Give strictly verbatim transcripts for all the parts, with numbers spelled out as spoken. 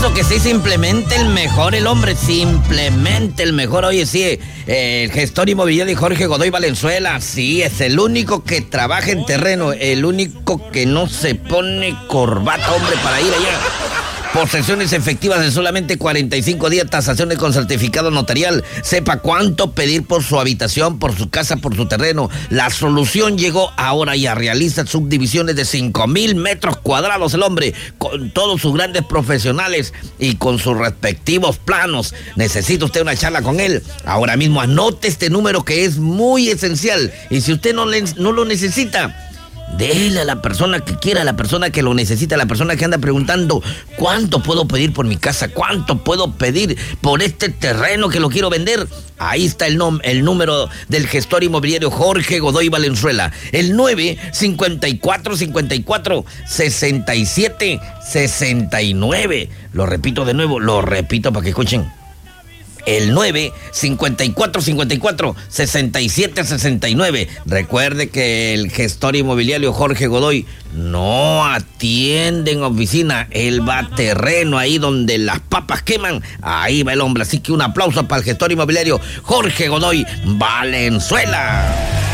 eso que sí, simplemente el mejor, el hombre, simplemente el mejor. Oye, sí, eh, el gestor inmobiliario Jorge Godoy Valenzuela, sí, es el único que trabaja en terreno, el único que no se pone corbata, hombre, para ir allá. Posesiones efectivas en solamente cuarenta y cinco días, tasaciones con certificado notarial. Sepa cuánto pedir por su habitación, por su casa, por su terreno. La solución llegó ahora ya. Realiza subdivisiones de cinco mil metros cuadrados el hombre, con todos sus grandes profesionales y con sus respectivos planos. ¿Necesita usted una charla con él? Ahora mismo anote este número que es muy esencial. Y si usted no, le, no lo necesita, déle a la persona que quiera, a la persona que lo necesita, a la persona que anda preguntando ¿cuánto puedo pedir por mi casa? ¿Cuánto puedo pedir por este terreno que lo quiero vender? Ahí está el, nom- el número del gestor inmobiliario Jorge Godoy Valenzuela. El nueve cincuenta y cuatro cincuenta y cuatro sesenta y siete sesenta y nueve. Lo repito de nuevo, lo repito para que escuchen. El nueve cincuenta y cuatro cincuenta y cuatro sesenta y siete sesenta y nueve. Recuerde que el gestor inmobiliario Jorge Godoy no atiende en oficina, él va a terreno, ahí donde las papas queman, ahí va el hombre. Así que un aplauso para el gestor inmobiliario Jorge Godoy Valenzuela.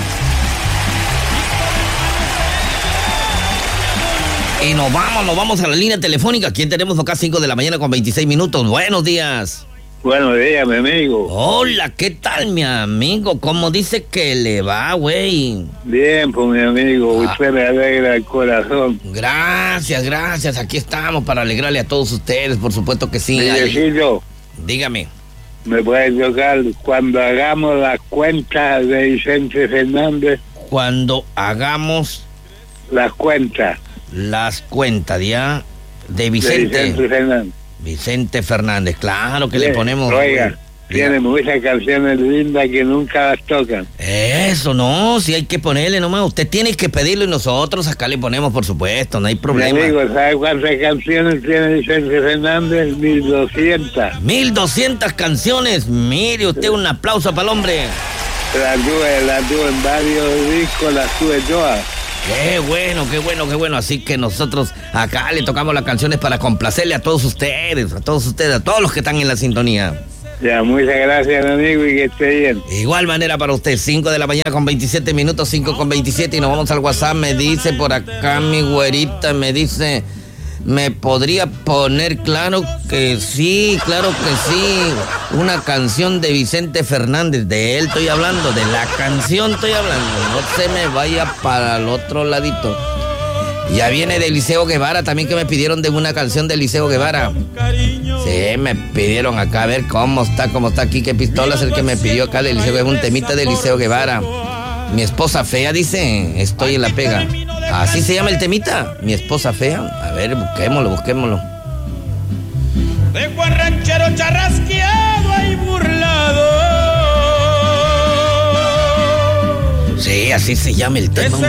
Y nos vamos, nos vamos a la línea telefónica. ¿Quién tenemos acá? cinco de la mañana con veintiséis minutos. Buenos días. Buenos días, mi amigo. Hola, ¿qué tal, mi amigo? ¿Cómo dice que le va, güey? Bien, pues, mi amigo, ah. Usted me alegra el corazón. Gracias, gracias. Aquí estamos para alegrarle a todos ustedes, por supuesto que sí. Viejillo, dígame. ¿Me puede tocar cuando hagamos las cuentas de Vicente Fernández? Cuando hagamos... Las cuentas. Las cuentas, ¿ya? De Vicente. De Vicente Fernández. Vicente Fernández, claro que Bien, le ponemos... Oiga, tiene muchas canciones lindas que nunca las tocan. Eso, no, si hay que ponerle nomás. Usted tiene que pedirlo y nosotros acá le ponemos, por supuesto, no hay problema. Mi amigo, ¿sabe cuántas canciones tiene Vicente Fernández? Mil doscientas. Mil doscientas canciones. Mire usted, un aplauso para el hombre. Las tuve, las tuve en varios discos, las tuve todas. Qué bueno, qué bueno, qué bueno. Así que nosotros acá le tocamos las canciones para complacerle a todos ustedes, a todos ustedes, a todos los que están en la sintonía. Ya, muchas gracias, amigo, y que esté bien. Igual manera para usted, cinco de la mañana con veintisiete minutos, cinco con veintisiete, y nos vamos al WhatsApp. Me dice por acá mi güerita, me dice, ¿me podría poner? Claro que sí, claro que sí. Una canción de Vicente Fernández, de él estoy hablando, de la canción estoy hablando. No se me vaya para el otro ladito. Ya viene de Eliseo Guevara, también que me pidieron de una canción de Eliseo Guevara. Sí, me pidieron acá, a ver cómo está, cómo está aquí, qué pistola es el que me pidió acá de Eliseo Guevara, un temita de Eliseo Guevara. Mi esposa fea, dice, estoy en la pega. Así se llama el temita, mi esposa fea. A ver, busquémoslo, busquémoslo. De Juan Ranchero charrasqueado y burlado. Sí, así se llama el tema.